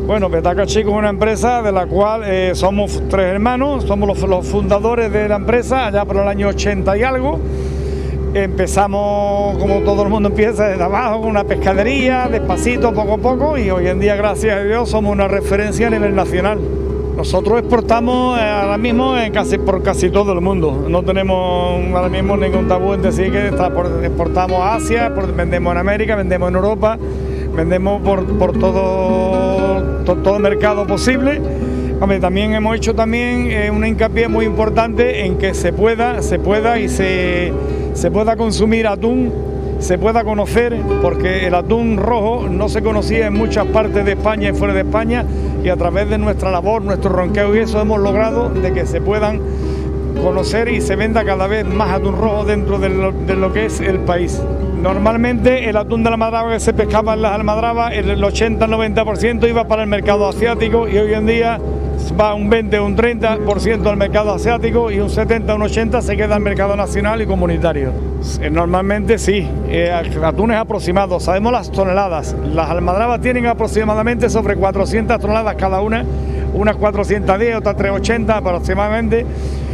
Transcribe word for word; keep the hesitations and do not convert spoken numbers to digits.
Bueno, Petaca Chico es una empresa de la cual eh, somos tres hermanos, somos los, los fundadores de la empresa allá por el año ochenta y algo. Empezamos, como todo el mundo empieza, desde abajo, con una pescadería, despacito, poco a poco, y hoy en día, gracias a Dios, somos una referencia a nivel nacional. Nosotros exportamos ahora mismo en casi, por casi todo el mundo. No tenemos ahora mismo ningún tabú en decir que exportamos a Asia, vendemos en América, vendemos en Europa, vendemos por, por todo, todo, todo el mercado posible. Hombre, también hemos hecho también eh, una hincapié muy importante en que se pueda, se pueda y se, se pueda consumir atún, se pueda conocer, porque el atún rojo no se conocía en muchas partes de España y fuera de España, y a través de nuestra labor, nuestro ronqueo y eso hemos logrado de que se puedan conocer y se venda cada vez más atún rojo dentro de lo, de lo que es el país. Normalmente el atún de la almadraba que se pescaba en las almadrabas, el ochenta al noventa por ciento iba para el mercado asiático, y hoy en día va un veinte o un treinta por ciento al mercado asiático y un setenta o un ochenta por ciento se queda al mercado nacional y comunitario. Normalmente sí, eh, atunes aproximados, sabemos las toneladas. Las almadrabas tienen aproximadamente sobre cuatrocientas toneladas cada una, unas cuatrocientas diez, otras trescientos ochenta aproximadamente.